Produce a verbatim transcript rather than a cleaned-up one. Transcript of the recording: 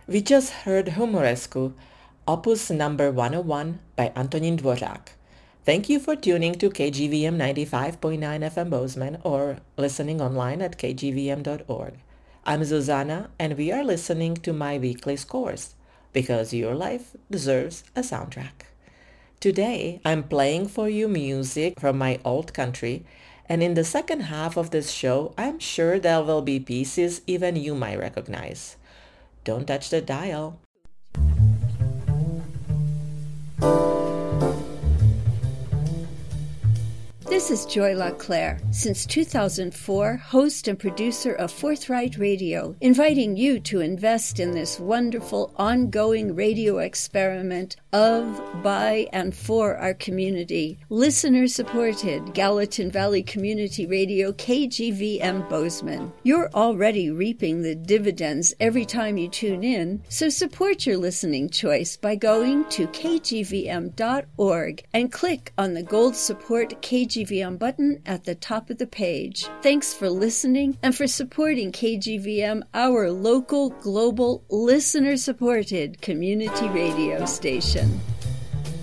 We just heard Humorescu, Opus number one oh one by Antonin Dvorak. Thank you for tuning to K G V M ninety-five point nine F M Bozeman or listening online at k g v m dot org. I'm Zuzana, and we are listening to my weekly scores, because your life deserves a soundtrack. Today, I'm playing for you music from my old country, and in the second half of this show, I'm sure there will be pieces even you might recognize. Don't touch the dial. This is Joy LaClaire, since two thousand four, host and producer of Forthright Radio, inviting you to invest in this wonderful ongoing radio experiment of, by, and for our community. Listener-supported Gallatin Valley Community Radio, K G V M Bozeman. You're already reaping the dividends every time you tune in, so support your listening choice by going to k g v m dot org and click on the gold support K G V M button at the top of the page. Thanks for listening and for supporting K G V M, our local, global, listener-supported community radio station.